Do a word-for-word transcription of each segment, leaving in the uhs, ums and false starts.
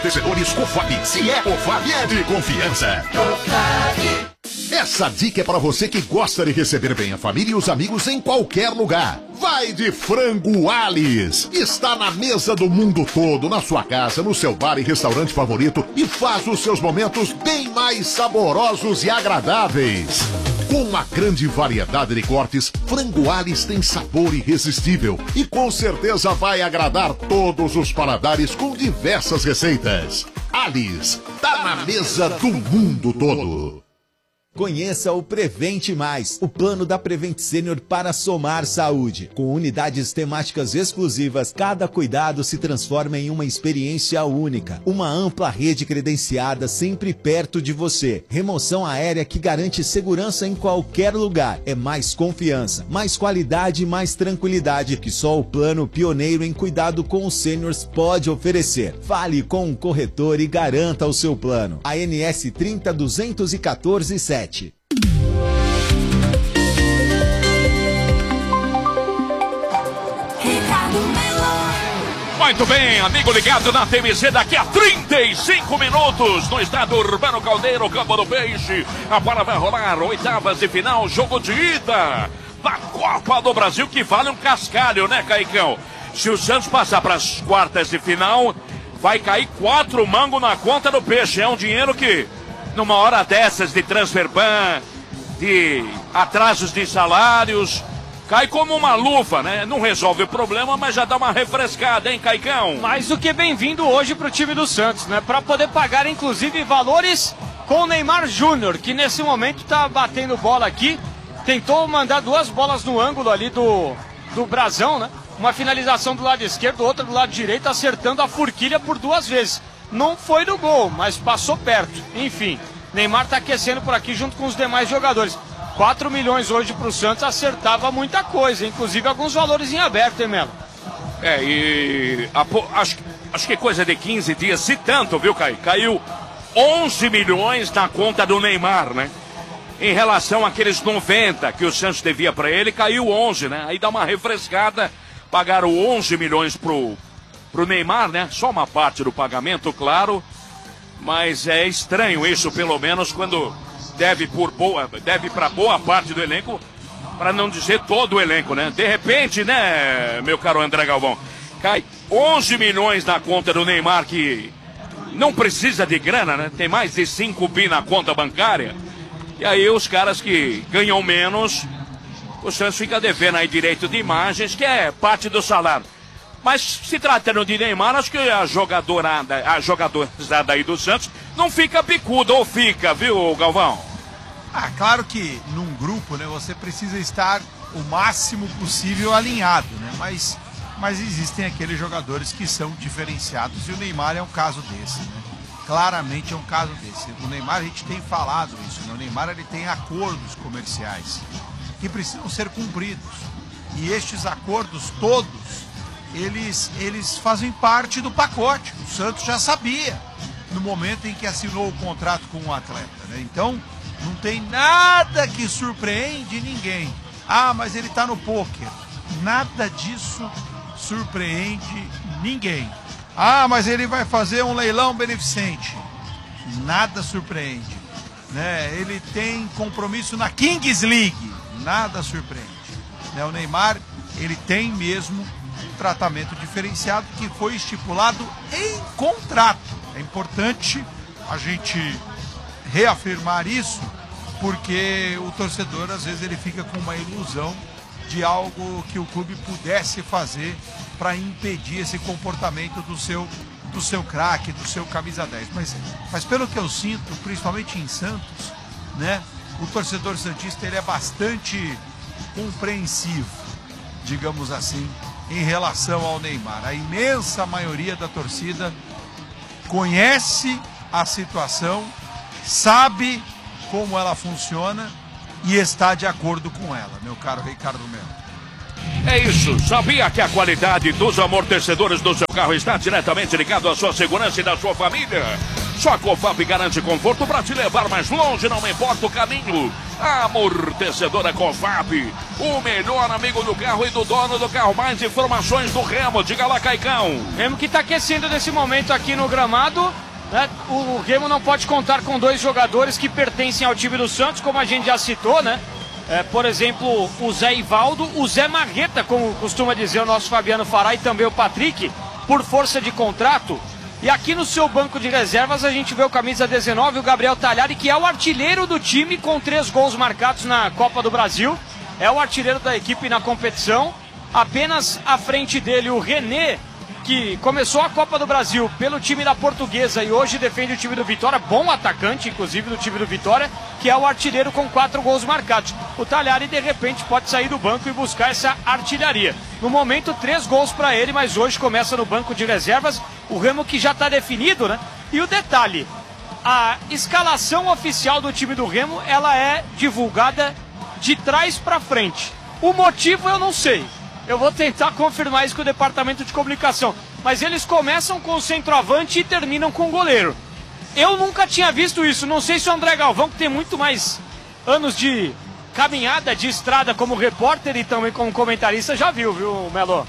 Amortecedores Cofap. Se é Cofap, é de confiança. Cofap. Essa dica é para você que gosta de receber bem a família e os amigos em qualquer lugar. Vai de Frango Alice. Está na mesa do mundo todo, na sua casa, no seu bar e restaurante favorito e faz os seus momentos bem mais saborosos e agradáveis. Com uma grande variedade de cortes, Frango Alice tem sabor irresistível e com certeza vai agradar todos os paladares com diversas receitas. Alice, tá na mesa do mundo todo. Conheça o Prevente Mais, o plano da Prevent Senior para somar saúde. Com unidades temáticas exclusivas, cada cuidado se transforma em uma experiência única. Uma ampla rede credenciada sempre perto de você. Remoção aérea que garante segurança em qualquer lugar. É mais confiança, mais qualidade e mais tranquilidade que só o plano pioneiro em cuidado com os sêniors pode oferecer. Fale com um corretor e garanta o seu plano. A N S trinta duzentos e quatorze sete. Muito bem, amigo ligado na T M Z, daqui a trinta e cinco minutos, no estado Urbano Caldeiro, Campo do Peixe, a bola vai rolar, oitavas de final, jogo de ida da Copa do Brasil, que vale um cascalho, né, Caicão? Se o Santos passar para as quartas de final, vai cair quatro mangos na conta do Peixe, é um dinheiro que, numa hora dessas de transfer ban, de atrasos de salários, cai como uma luva, né? Não resolve o problema, mas já dá uma refrescada, hein, Caicão? Mais do que bem-vindo hoje pro time do Santos, né? Para poder pagar, inclusive, valores com o Neymar Júnior, que nesse momento tá batendo bola aqui. Tentou mandar duas bolas no ângulo ali do, do Brasão, né? Uma finalização do lado esquerdo, outra do lado direito, acertando a forquilha por duas vezes. Não foi do gol, mas passou perto. Enfim, Neymar tá aquecendo por aqui junto com os demais jogadores. quatro milhões hoje pro Santos acertava muita coisa, inclusive alguns valores em aberto, hein, Melo? É, e a, acho, acho que coisa de quinze dias, se tanto, viu, Caio? Caiu onze milhões na conta do Neymar, né? Em relação àqueles noventa que o Santos devia para ele, caiu onze, né? Aí dá uma refrescada, pagaram onze milhões pro, pro Neymar, né? Só uma parte do pagamento, claro, mas é estranho isso, pelo menos, quando deve por boa, deve para boa parte do elenco, para não dizer todo o elenco, né? De repente, né, meu caro André Galvão, cai onze milhões na conta do Neymar, que não precisa de grana, né? Tem mais de cinco bi na conta bancária. E aí os caras que ganham menos, o Santos fica devendo aí direito de imagens, que é parte do salário. Mas se tratando de Neymar, acho que a jogadorada, a jogadorzada aí do Santos não fica picuda, ou fica, viu, Galvão? Ah, claro que num grupo, né, você precisa estar o máximo possível alinhado, né? Mas, mas existem aqueles jogadores que são diferenciados e o Neymar é um caso desse, né? Claramente é um caso desse. O Neymar, a gente tem falado isso, né? O Neymar, ele tem acordos comerciais que precisam ser cumpridos. E estes acordos todos, eles, eles fazem parte do pacote. O Santos já sabia no momento em que assinou o contrato com o atleta, né? Então, não tem nada que surpreende ninguém. Ah, mas ele está no pôquer. Nada disso surpreende ninguém. Ah, mas ele vai fazer um leilão beneficente. Nada surpreende, né? Ele tem compromisso na Kings League. Nada surpreende, né? O Neymar, ele tem mesmo um tratamento diferenciado que foi estipulado em contrato. É importante a gente reafirmar isso, porque o torcedor às vezes ele fica com uma ilusão de algo que o clube pudesse fazer para impedir esse comportamento do seu, do seu craque, do seu camisa dez. Mas, mas pelo que eu sinto, principalmente em Santos, né, o torcedor santista ele é bastante compreensivo, digamos assim, em relação ao Neymar. A imensa maioria da torcida conhece a situação, sabe como ela funciona e está de acordo com ela, meu caro Ricardo Melo. É isso, sabia que a qualidade dos amortecedores do seu carro está diretamente ligado à sua segurança e da sua família? Só a Cofap garante conforto para te levar mais longe, não importa o caminho. Amortecedora Confap, o melhor amigo do carro e do dono do carro. Mais informações do Remo, diga lá, Caicão. Remo que está aquecendo nesse momento aqui no gramado, né? O Remo não pode contar com dois jogadores que pertencem ao time do Santos, como a gente já citou, né? É, por exemplo, o Zé Ivaldo, o Zé Marreta, como costuma dizer o nosso Fabiano Fará, e também o Patrick, por força de contrato. E aqui no seu banco de reservas a gente vê o camisa dezenove, o Gabriel Talhari, que é o artilheiro do time com três gols marcados na Copa do Brasil. É o artilheiro da equipe na competição. Apenas à frente dele o René, que começou a Copa do Brasil pelo time da Portuguesa e hoje defende o time do Vitória, bom atacante, inclusive, do time do Vitória, que é o artilheiro com quatro gols marcados. O Talhari, de repente, pode sair do banco e buscar essa artilharia. No momento, três gols para ele, mas hoje começa no banco de reservas. O Remo que já está definido, né? E o detalhe, a escalação oficial do time do Remo, ela é divulgada de trás para frente. O motivo eu não sei. Eu vou tentar confirmar isso com o departamento de comunicação. Mas eles começam com o centroavante e terminam com o goleiro. Eu nunca tinha visto isso. Não sei se o André Galvão, que tem muito mais anos de caminhada, de estrada como repórter e também como comentarista, já viu, viu, Melo?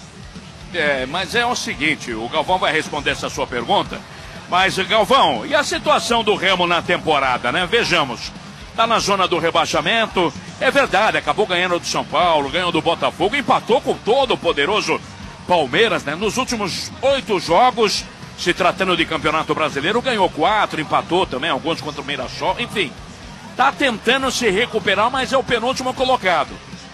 É, mas é o seguinte, o Galvão vai responder essa sua pergunta. Mas, Galvão, e a situação do Remo na temporada, né? Vejamos. Tá na zona do rebaixamento, é verdade, acabou ganhando do São Paulo, ganhou do Botafogo, empatou com todo o poderoso Palmeiras, né? Nos últimos oito jogos, se tratando de Campeonato Brasileiro, ganhou quatro, empatou também, alguns contra o Mirassol, enfim. Tá tentando se recuperar, mas é o penúltimo colocado.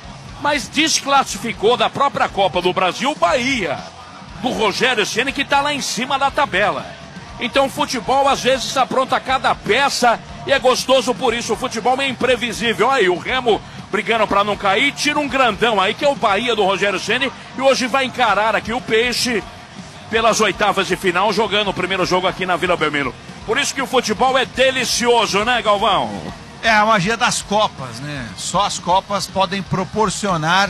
Mas desclassificou da própria Copa do Brasil o Bahia, do Rogério Ceni, que tá lá em cima da tabela. Então o futebol às vezes apronta cada peça e é gostoso por isso. O futebol é imprevisível. Aí o Remo brigando para não cair, tira um grandão aí que é o Bahia do Rogério Ceni e hoje vai encarar aqui o Peixe pelas oitavas de final, jogando o primeiro jogo aqui na Vila Belmiro. Por isso que o futebol é delicioso, né, Galvão? É a magia das Copas, né? Só as Copas podem proporcionar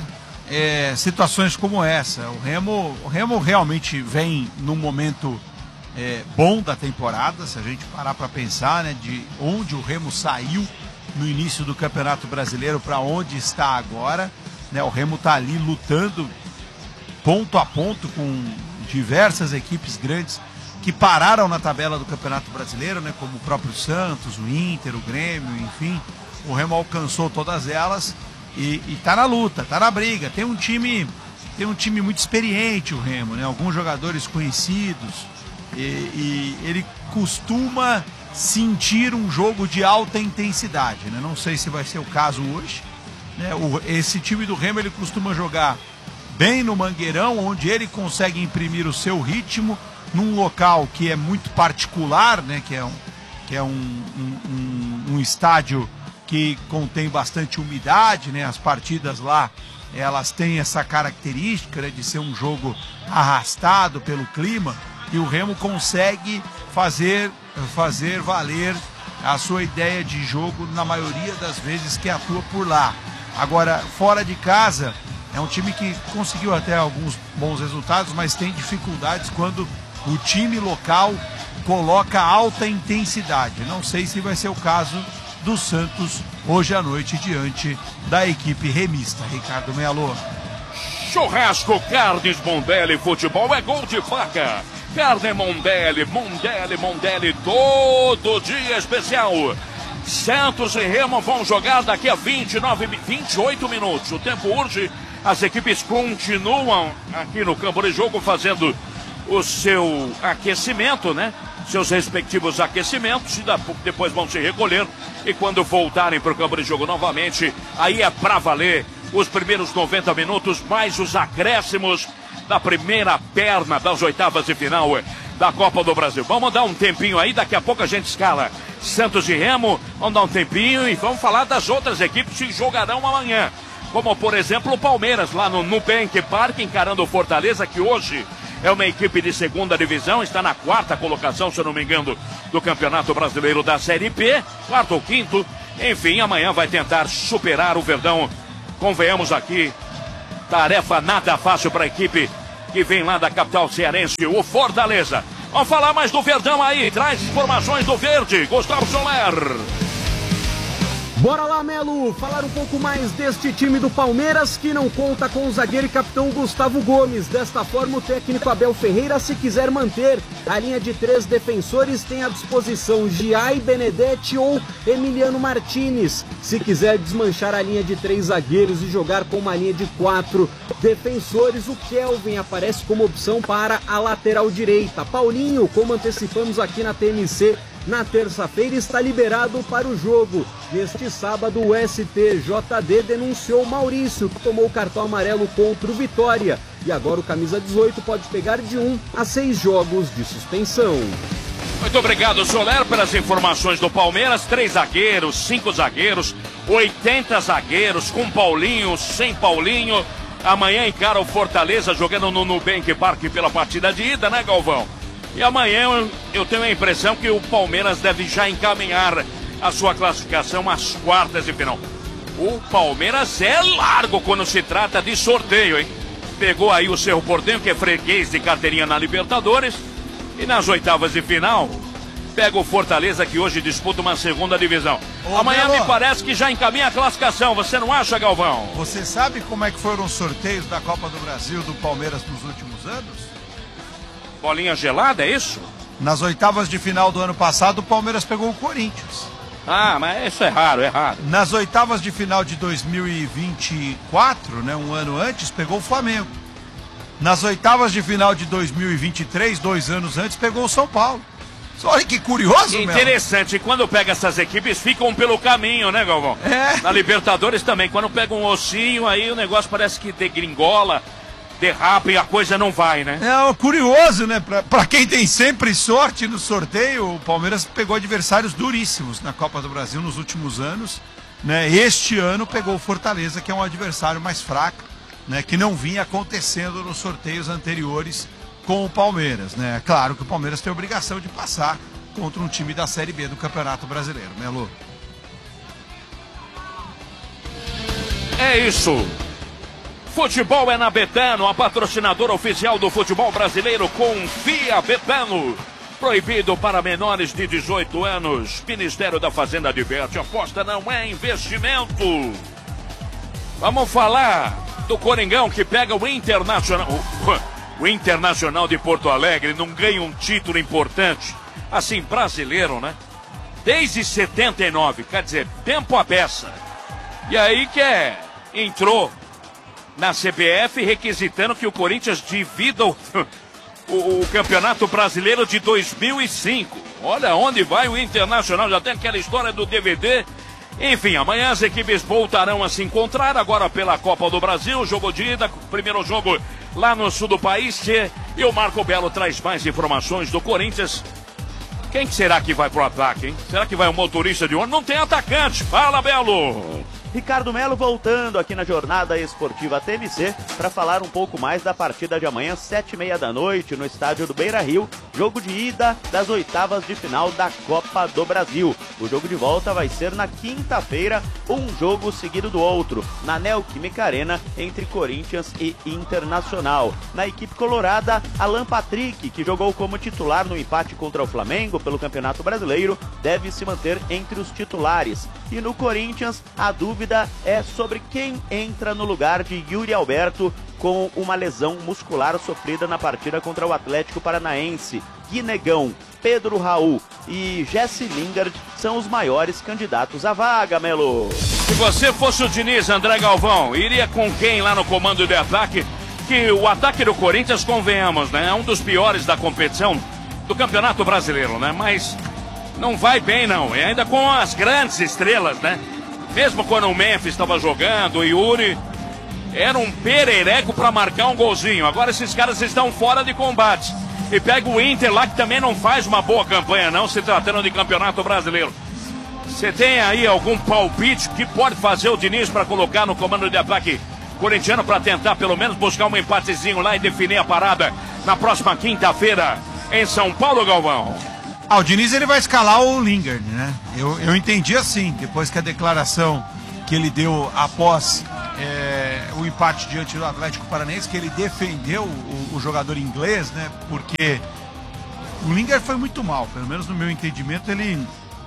é, situações como essa. O Remo, o Remo realmente vem num momento É, bom da temporada, se a gente parar para pensar, né, de onde o Remo saiu no início do Campeonato Brasileiro para onde está agora, né, o Remo está ali lutando ponto a ponto com diversas equipes grandes que pararam na tabela do Campeonato Brasileiro, né, como o próprio Santos, o Inter, o Grêmio, enfim, o Remo alcançou todas elas e está na luta, está na briga. Tem um time, tem um time muito experiente, o Remo, né, alguns jogadores conhecidos. E, e ele costuma sentir um jogo de alta intensidade, né? Não sei se vai ser o caso hoje, né? O, esse time do Remo ele costuma jogar bem no Mangueirão, onde ele consegue imprimir o seu ritmo num local que é muito particular, né? Que é um, que é um, um, um, um estádio que contém bastante umidade, né? As partidas lá elas têm essa característica, né, de ser um jogo arrastado pelo clima. E o Remo consegue fazer, fazer valer a sua ideia de jogo na maioria das vezes que atua por lá. Agora, fora de casa, é um time que conseguiu até alguns bons resultados, mas tem dificuldades quando o time local coloca alta intensidade. Não sei se vai ser o caso do Santos hoje à noite diante da equipe remista. Ricardo Melo. Churrasco Carnes Mondelli, futebol é gol de faca. Carne Mondelli, Mondelli, Mondelli, todo dia especial. Santos e Remo vão jogar daqui a vinte e nove, vinte e oito minutos. O tempo urge, as equipes continuam aqui no campo de jogo fazendo o seu aquecimento, né? Seus respectivos aquecimentos e depois vão se recolher. E quando voltarem para o campo de jogo novamente, aí é pra valer os primeiros noventa minutos, mais os acréscimos da primeira perna das oitavas de final da Copa do Brasil. Vamos dar um tempinho aí, daqui a pouco a gente escala Santos e Remo, vamos dar um tempinho e vamos falar das outras equipes que jogarão amanhã. Como, por exemplo, o Palmeiras, lá no Nubank Park, encarando o Fortaleza, que hoje é uma equipe de segunda divisão, está na quarta colocação, se eu não me engano, do Campeonato Brasileiro da Série P, quarto ou quinto. Enfim, amanhã vai tentar superar o Verdão. Convenhamos aqui, tarefa nada fácil para a equipe que vem lá da capital cearense, o Fortaleza. Vamos falar mais do Verdão aí, traz informações do Verde, Gustavo Soler. Bora lá, Melo, falar um pouco mais deste time do Palmeiras que não conta com o zagueiro e capitão Gustavo Gomes. Desta forma, o técnico Abel Ferreira, se quiser manter a linha de três defensores, tem à disposição Giai, Benedetti ou Emiliano Martinez. Se quiser desmanchar a linha de três zagueiros e jogar com uma linha de quatro defensores, o Kelvin aparece como opção para a lateral direita. Paulinho, como antecipamos aqui na T M C, na terça-feira está liberado para o jogo. Neste sábado, o S T J D denunciou Maurício, que tomou o cartão amarelo contra o Vitória. E agora o camisa dezoito pode pegar de um a seis jogos de suspensão. Muito obrigado, Soler, pelas informações do Palmeiras. Três zagueiros, cinco zagueiros, oitenta zagueiros, com Paulinho, sem Paulinho. Amanhã encara o Fortaleza jogando no Nubank Park pela partida de ida, né, Galvão? E amanhã eu, eu tenho a impressão que o Palmeiras deve já encaminhar a sua classificação às quartas de final. O Palmeiras é largo quando se trata de sorteio, hein? Pegou aí o Cerro Porteño, que é freguês de carteirinha na Libertadores. E nas oitavas de final, pega o Fortaleza, que hoje disputa uma segunda divisão. Ô, amanhã Melo, me parece que já encaminha a classificação, você não acha, Galvão? Você sabe como é que foram os sorteios da Copa do Brasil do Palmeiras nos últimos anos? Bolinha gelada, é isso? Nas oitavas de final do ano passado, o Palmeiras pegou o Corinthians. Ah, mas isso é raro, é raro. Nas oitavas de final de dois mil e vinte e quatro, né, um ano antes, pegou o Flamengo. Nas oitavas de final de dois mil e vinte e três, dois anos antes, pegou o São Paulo. Olha que curioso, meu. Interessante, Melo. Quando pega essas equipes, ficam pelo caminho, né, Galvão? É. Na Libertadores também, quando pega um ossinho, aí o negócio parece que degringola, derrapa e a coisa não vai, né? É curioso, né? Pra, pra quem tem sempre sorte no sorteio, o Palmeiras pegou adversários duríssimos na Copa do Brasil nos últimos anos, né? Este ano pegou o Fortaleza, que é um adversário mais fraco, né? Que não vinha acontecendo nos sorteios anteriores com o Palmeiras, né? Claro que o Palmeiras tem a obrigação de passar contra um time da Série B do Campeonato Brasileiro, Melo. É isso. Futebol é na Betano, a patrocinadora oficial do futebol brasileiro. Confia, Betano. Proibido para menores de dezoito anos. Ministério da Fazenda adverte, aposta não é investimento. Vamos falar do Coringão, que pega o Internacional. O Internacional de Porto Alegre não ganha um título importante, assim, brasileiro, né? Desde setenta e nove, quer dizer, tempo à beça. E aí que é, entrou na C B F requisitando que o Corinthians divida o, o, o Campeonato Brasileiro de dois mil e cinco. Olha onde vai o Internacional, já tem aquela história do D V D. Enfim, amanhã as equipes voltarão a se encontrar, agora pela Copa do Brasil, jogo de ida, primeiro jogo lá no sul do país. E o Marco Belo traz mais informações do Corinthians. Quem será que vai pro ataque, hein? Será que vai o motorista de ônibus? Não tem atacante. Fala, Belo! Ricardo Melo voltando aqui na Jornada Esportiva T M C para falar um pouco mais da partida de amanhã, sete e meia da noite, no estádio do Beira-Rio, jogo de ida das oitavas de final da Copa do Brasil. O jogo de volta vai ser na quinta-feira, um jogo seguido do outro, na Neoquímica Arena, entre Corinthians e Internacional. Na equipe colorada, Alan Patrick, que jogou como titular no empate contra o Flamengo pelo Campeonato Brasileiro, deve se manter entre os titulares. E no Corinthians, a dúvida é sobre quem entra no lugar de Yuri Alberto com uma lesão muscular sofrida na partida contra o Atlético Paranaense. Guinegão, Pedro Raul e Jesse Lingard são os maiores candidatos à vaga, Melo. Se você fosse o Diniz, André Galvão, iria com quem lá no comando de ataque? Que o ataque do Corinthians, convenhamos, né? É um dos piores da competição do Campeonato Brasileiro, né? Mas não vai bem, não. E ainda com as grandes estrelas, né? Mesmo quando o Memphis estava jogando, o Yuri era um perereco para marcar um golzinho. Agora esses caras estão fora de combate. E pega o Inter lá, que também não faz uma boa campanha, não, se tratando de Campeonato Brasileiro. Você tem aí algum palpite que pode fazer o Diniz para colocar no comando de ataque corintiano para tentar pelo menos buscar um empatezinho lá e definir a parada na próxima quinta-feira em São Paulo, Galvão? Ah, o Diniz ele vai escalar o Lingard, né? Eu, eu entendi assim, depois que a declaração que ele deu após é, o empate diante do Atlético Paranaense, que ele defendeu o, o jogador inglês, né? Porque o Lingard foi muito mal, pelo menos no meu entendimento, ele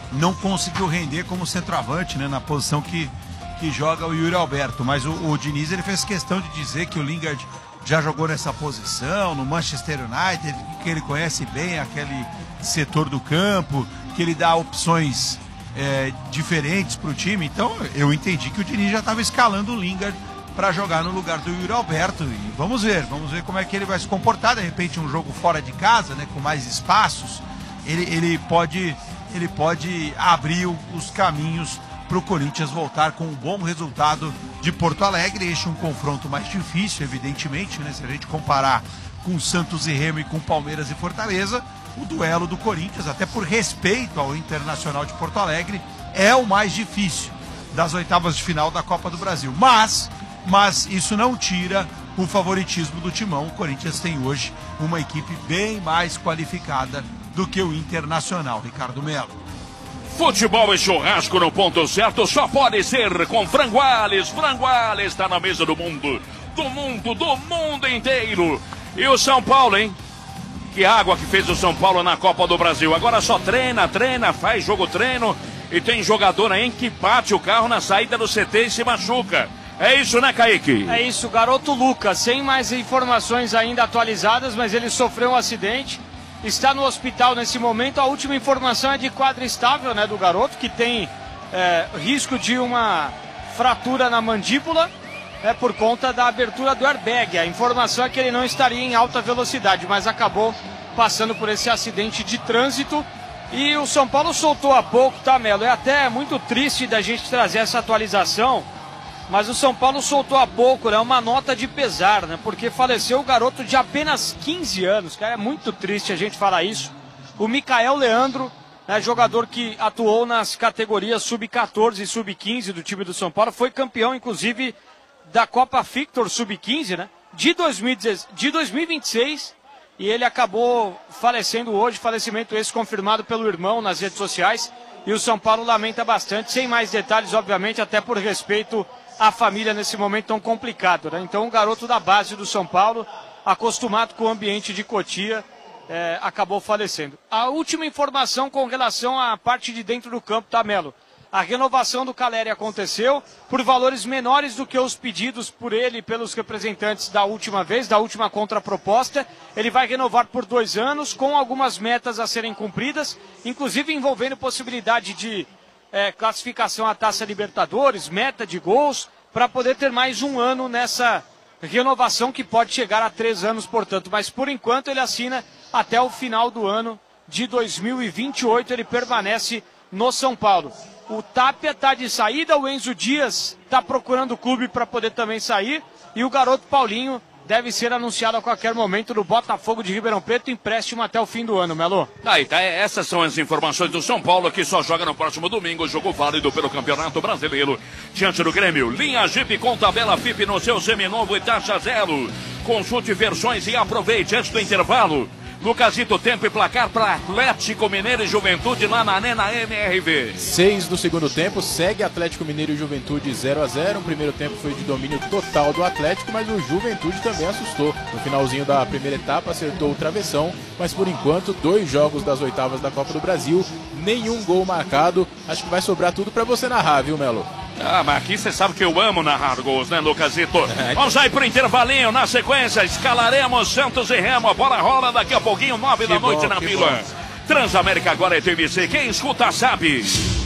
não conseguiu render como centroavante, né, na posição que, que joga o Yuri Alberto. Mas o, o Diniz ele fez questão de dizer que o Lingard já jogou nessa posição, no Manchester United, que ele conhece bem aquele setor do campo, que ele dá opções é, diferentes para o time. Então eu entendi que o Diniz já estava escalando o Lingard para jogar no lugar do Yuri Alberto. E vamos ver, vamos ver como é que ele vai se comportar. De repente um jogo fora de casa, né, com mais espaços, ele, ele, pode, ele pode abrir os caminhos para o Corinthians voltar com um bom resultado de Porto Alegre. Este é um confronto mais difícil, evidentemente, né? Se a gente comparar com Santos e Remo e com Palmeiras e Fortaleza, o duelo do Corinthians, até por respeito ao Internacional de Porto Alegre, é o mais difícil das oitavas de final da Copa do Brasil. Mas, mas isso não tira o favoritismo do Timão. O Corinthians tem hoje uma equipe bem mais qualificada do que o Internacional. Ricardo Melo. Futebol e churrasco no ponto certo só pode ser com Frangoales. Frangoales está na mesa do mundo, do mundo, do mundo inteiro. E o São Paulo, hein? Que água que fez o São Paulo na Copa do Brasil. Agora só treina, treina, faz jogo-treino. E tem jogador aí que bate o carro na saída do C T e se machuca. É isso, né, Kaique? É isso, garoto Lucas. Sem mais informações ainda atualizadas, mas ele sofreu um acidente. Está no hospital nesse momento. A última informação é de quadro estável, né, do garoto, que tem é, risco de uma fratura na mandíbula, é, por conta da abertura do airbag. A informação é que ele não estaria em alta velocidade, mas acabou passando por esse acidente de trânsito. E o São Paulo soltou há pouco, tá, Melo? É até muito triste da gente trazer essa atualização, mas o São Paulo soltou há pouco, né, uma nota de pesar, né, porque faleceu o garoto de apenas quinze anos, cara, é muito triste a gente falar isso. O Micael Leandro, né, jogador que atuou nas categorias sub quatorze e sub quinze do time do São Paulo, foi campeão, inclusive, da Copa Victor sub quinze, né, de, dois mil e dezesseis, de dois mil e vinte e seis, e ele acabou falecendo hoje, falecimento esse confirmado pelo irmão nas redes sociais, e o São Paulo lamenta bastante, sem mais detalhes, obviamente, até por respeito a família nesse momento tão complicado, né? Então, um garoto da base do São Paulo, acostumado com o ambiente de Cotia, é, acabou falecendo. A última informação com relação à parte de dentro do campo, tá, Melo? A renovação do Caleri aconteceu por valores menores do que os pedidos por ele e pelos representantes da última vez, da última contraproposta. Ele vai renovar por dois anos, com algumas metas a serem cumpridas, inclusive envolvendo possibilidade de É, classificação à Taça Libertadores, meta de gols, para poder ter mais um ano nessa renovação que pode chegar a três anos, portanto. Mas por enquanto ele assina até o final do ano de dois mil e vinte e oito, ele permanece no São Paulo. O Tapia está de saída, o Enzo Dias está procurando o clube para poder também sair, e o garoto Paulinho deve ser anunciado a qualquer momento no Botafogo de Ribeirão Preto, empréstimo até o fim do ano, Melo. Tá, tá, essas são as informações do São Paulo, que só joga no próximo domingo, jogo válido pelo Campeonato Brasileiro, diante do Grêmio. Linha Jeep com tabela F I P no seu seminovo e taxa zero. Consulte versões e aproveite antes do intervalo. Lucasito, tempo e placar para Atlético Mineiro e Juventude lá na Arena M R V. Seis do segundo tempo, segue Atlético Mineiro e Juventude zero a zero. O primeiro tempo foi de domínio total do Atlético, mas o Juventude também assustou. No finalzinho da primeira etapa acertou o travessão, mas por enquanto dois jogos das oitavas da Copa do Brasil, nenhum gol marcado. Acho que vai sobrar tudo para você narrar, viu, Melo? Ah, mas aqui você sabe que eu amo narrar gols, né, Lucasito? Vamos aí pro intervalinho, na sequência, escalaremos Santos e Remo, a bola rola daqui a pouquinho, nove da noite na Vila. Transamérica agora é T V C, quem escuta sabe.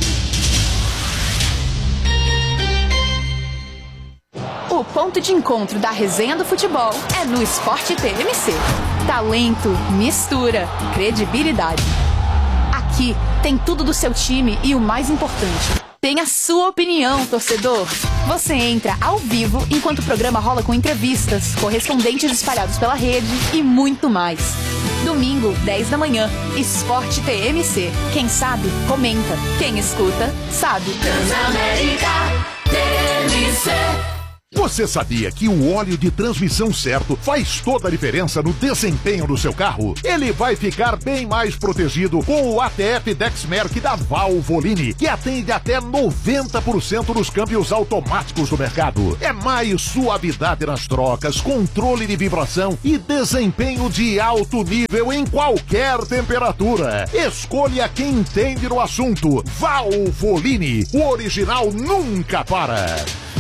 O ponto de encontro da resenha do futebol é no Sport T M C. Talento, mistura, credibilidade. Aqui tem tudo do seu time e o mais importante, tem a sua opinião, torcedor. Você entra ao vivo enquanto o programa rola com entrevistas, correspondentes espalhados pela rede e muito mais. Domingo, dez da manhã, Sport T M C. Quem sabe, comenta. Quem escuta, sabe. Transamérica T M C. Você sabia que o óleo de transmissão certo faz toda a diferença no desempenho do seu carro? Ele vai ficar bem mais protegido com o A T F Dexmerc da Valvoline, que atende até noventa por cento dos câmbios automáticos do mercado. É mais suavidade nas trocas, controle de vibração e desempenho de alto nível em qualquer temperatura. Escolha quem entende no assunto. Valvoline, o original nunca para.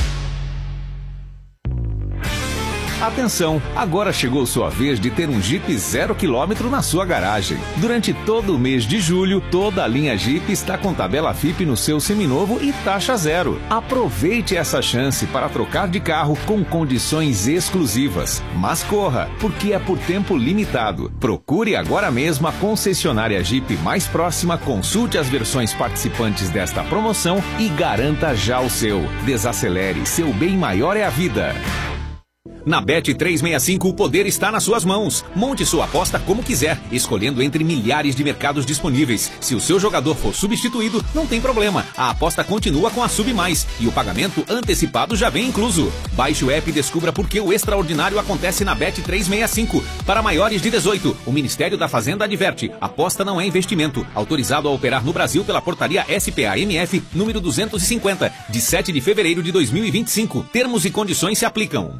Atenção, agora chegou sua vez de ter um Jeep zero quilômetro na sua garagem. Durante todo o mês de julho, toda a linha Jeep está com tabela F I P no seu seminovo e taxa zero. Aproveite essa chance para trocar de carro com condições exclusivas. Mas corra, porque é por tempo limitado. Procure agora mesmo a concessionária Jeep mais próxima, consulte as versões participantes desta promoção e garanta já o seu. Desacelere, seu bem maior é a vida. Na Bet trezentos e sessenta e cinco, o poder está nas suas mãos. Monte sua aposta como quiser, escolhendo entre milhares de mercados disponíveis. Se o seu jogador for substituído, não tem problema. A aposta continua com a Sub Mais e o pagamento antecipado já vem incluso. Baixe o app e descubra por que o extraordinário acontece na Bet trezentos e sessenta e cinco. Para maiores de dezoito, o Ministério da Fazenda adverte: aposta não é investimento. Autorizado a operar no Brasil pela portaria S P A M F número duzentos e cinquenta, de sete de fevereiro de dois mil e vinte e cinco. Termos e condições se aplicam.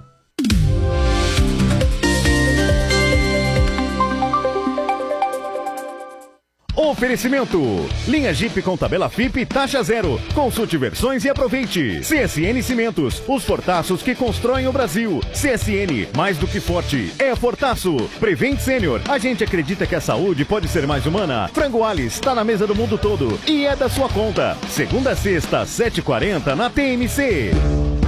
Oferecimento: linha Jeep com tabela F I P taxa zero. Consulte versões e aproveite. C S N Cimentos, os fortaços que constroem o Brasil. C S N, mais do que forte, é fortaço. Prevent Senior, a gente acredita que a saúde pode ser mais humana. Frango Alice está na mesa do mundo todo e é da sua conta. Segunda a sexta, sete e quarenta na T M C.